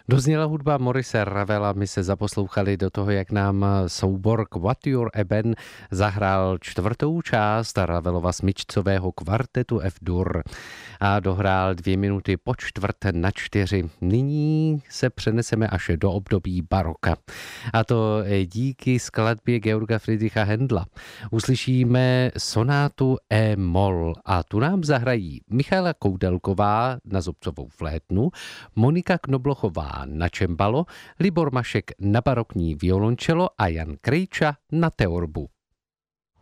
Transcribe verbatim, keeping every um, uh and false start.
Dozněla hudba Maurice Ravela, my se zaposlouchali do toho, jak nám soubor Quatuor Eben zahrál čtvrtou část Ravelova smyčcového kvartetu F-dur a dohrál dvě minuty po čtvrt na čtyři. Nyní se přeneseme až do období baroka. A to díky skladbě Georga Friedricha Händla. Uslyšíme sonátu E-moll a tu nám zahrají Michaela Koudelková na zobcovou flétnu, Monika Knoblochová na čembalo, Libor Mašek na barokní violončelo a Jan Krejča na teorbu.